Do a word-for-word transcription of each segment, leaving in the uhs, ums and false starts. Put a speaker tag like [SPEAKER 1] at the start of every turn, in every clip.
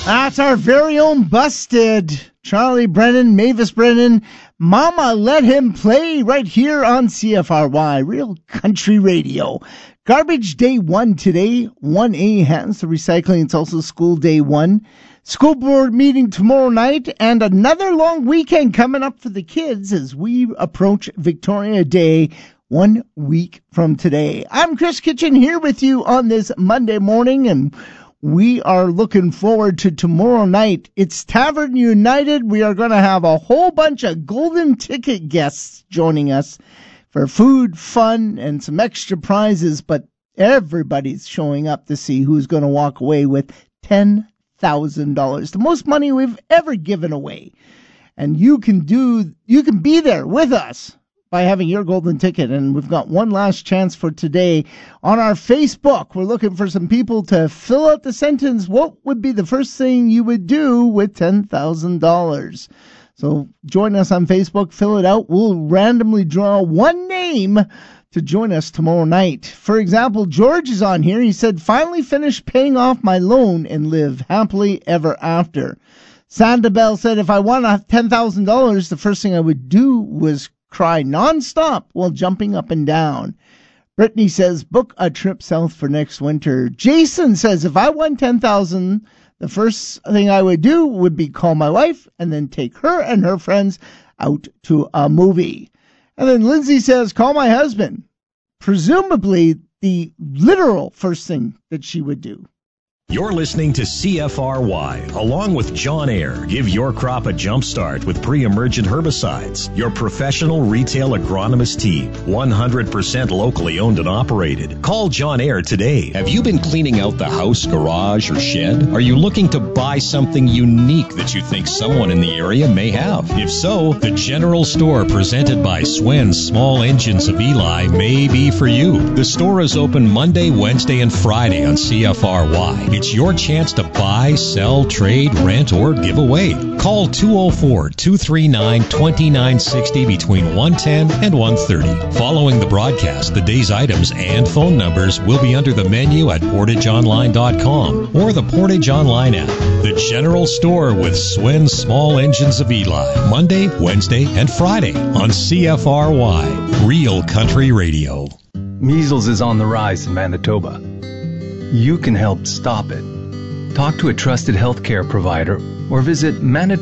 [SPEAKER 1] That's our very own Busted. Charlie Brennan, Mavis Brennan, Mama Let Him Play right here on C F R Y, Real Country Radio. Garbage Day one today, one A hands to recycling. It's also School Day one. School board meeting tomorrow night, and another long weekend coming up for the kids as we approach Victoria Day one week from today. I'm Chris Kitchen here with you on this Monday morning, and we are looking forward to tomorrow night. It's Tavern United. We are going to have a whole bunch of golden ticket guests joining us for food, fun, and some extra prizes, but everybody's showing up to see who's going to walk away with ten thousand dollars, the most money we've ever given away. And you can do, you can be there with us by having your golden ticket. And we've got one last chance for today on our Facebook. We're looking for some people to fill out the sentence. What would be the first thing you would do with ten thousand dollars? So join us on Facebook, fill it out. We'll randomly draw one name to join us tomorrow night. For example, George is on here. He said, finally finished paying off my loan and live happily ever after. Sandabelle said, if I won ten thousand dollars, the first thing I would do was cry nonstop while jumping up and down. Brittany says, book a trip south for next winter. Jason says, if I won ten thousand dollars, the first thing I would do would be call my wife and then take her and her friends out to a movie. And then Lindsay says, call my husband. Presumably the literal first thing that she would do.
[SPEAKER 2] You're listening to C F R Y, along with John Air. Give your crop a jump start with pre-emergent herbicides. Your professional retail agronomist team, one hundred percent locally owned and operated. Call John Air today. Have you been cleaning out the house, garage, or shed? Are you looking to buy something unique that you think someone in the area may have? If so, the General Store presented by Swen Small Engines of Eli may be for you. The store is open Monday, Wednesday, and Friday on C F R Y. It's your chance to buy, sell, trade, rent, or give away. Call two oh four, two three nine, two nine six oh between one ten and one thirty. Following the broadcast, the day's items and phone numbers will be under the menu at portage online dot com or the Portage Online app. The General Store with Swen Small Engines of Eli. Monday, Wednesday, and Friday on C F R Y. Real Country Radio.
[SPEAKER 3] Measles is on the rise in Manitoba. You can help stop it. Talk to a trusted healthcare provider or visit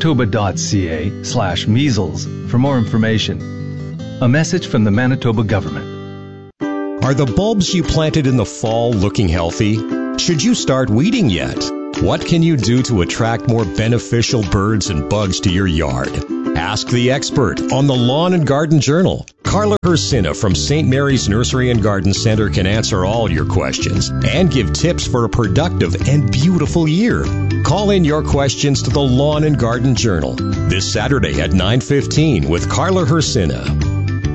[SPEAKER 3] manitoba.ca slash measles for more information. A message from the Manitoba government.
[SPEAKER 2] Are the bulbs you planted in the fall looking healthy? Should you start weeding yet? What can you do to attract more beneficial birds and bugs to your yard? Ask the expert on the Lawn and Garden Journal. Carla Hersina from Saint Mary's Nursery and Garden Center can answer all your questions and give tips for a productive and beautiful year. Call in your questions to the Lawn and Garden Journal this Saturday at nine fifteen with Carla Hersina.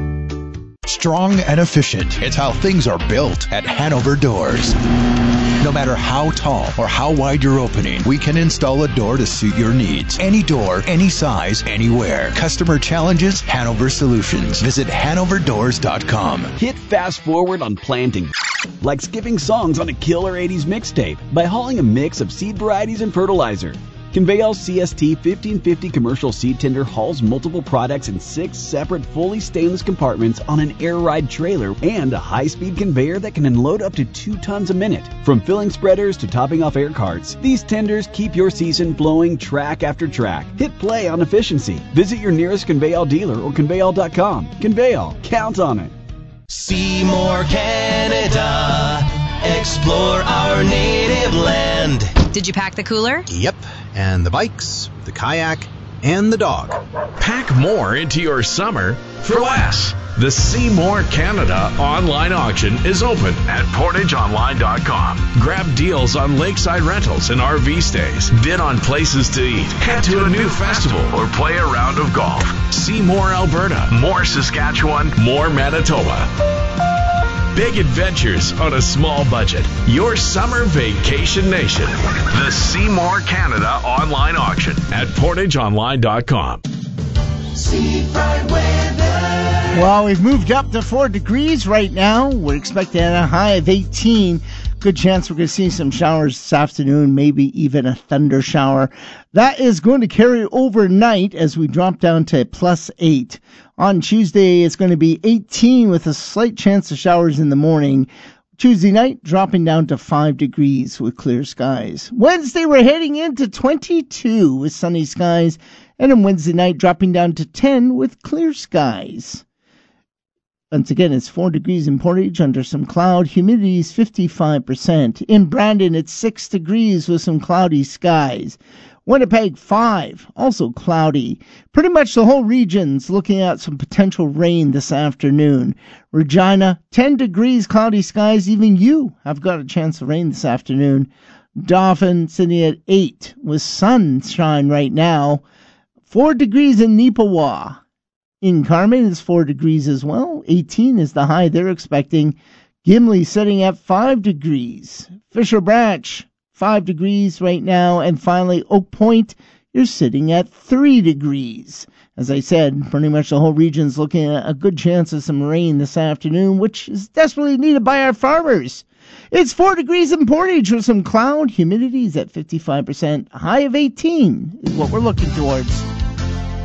[SPEAKER 4] Strong and efficient. It's how things are built at Hanover Doors. No matter how tall or how wide your opening, we can install a door to suit your needs. Any door, any size, anywhere. Customer challenges, Hanover Solutions. Visit hanover doors dot com.
[SPEAKER 5] Hit fast forward on planting. Like skipping songs on a killer eighties mixtape by hauling a mix of seed varieties and fertilizer. Conveyal C S T fifteen fifty commercial seed tender hauls multiple products in six separate fully stainless compartments on an air ride trailer and a high-speed conveyor that can unload up to two tons a minute. From filling spreaders to topping off air carts, these tenders keep your season flowing track after track. Hit play on efficiency. Visit your nearest Conveyal dealer or conveyal dot com. Conveyal, count on it.
[SPEAKER 6] Seymour, Canada. Explore our native land.
[SPEAKER 7] Did you pack the cooler?
[SPEAKER 8] Yep, and the bikes, the kayak, and the dog.
[SPEAKER 9] Pack more into your summer for less. The Seymour Canada online auction is open at portage online dot com. Grab deals on lakeside rentals and R V stays. Bid on places to eat. Head to a new festival or play a round of golf. See more Alberta, more Saskatchewan, more Manitoba. Big adventures on a small budget. Your summer vacation nation. The Seymour Canada online auction at portage online dot com.
[SPEAKER 1] Seafront weather. Well, we've moved up to four degrees right now. We're expecting a high of eighteen. Good chance we're going to see some showers this afternoon, maybe even a thunder shower. That is going to carry overnight as we drop down to plus eight. On Tuesday, it's going to be eighteen with a slight chance of showers in the morning. Tuesday night, dropping down to five degrees with clear skies. Wednesday, we're heading into twenty-two with sunny skies. And on Wednesday night, dropping down to ten with clear skies. Once again, it's four degrees in Portage under some cloud. Humidity is fifty-five percent. In Brandon, it's six degrees with some cloudy skies. Winnipeg, five, also cloudy. Pretty much the whole region's looking at some potential rain this afternoon. Regina, ten degrees, cloudy skies. Even you have got a chance of rain this afternoon. Dauphin sitting at eight with sunshine right now. four degrees in Neepawa. In Carmen, it's four degrees as well. eighteen is the high they're expecting. Gimli sitting at five degrees. Fisher Branch, five degrees right now. And finally, Oak Point, you're sitting at three degrees. As I said, pretty much the whole region's looking at a good chance of some rain this afternoon, which is desperately needed by our farmers. It's four degrees in Portage with some cloud. Humidity is at fifty-five percent. A high of eighteen is what we're looking towards.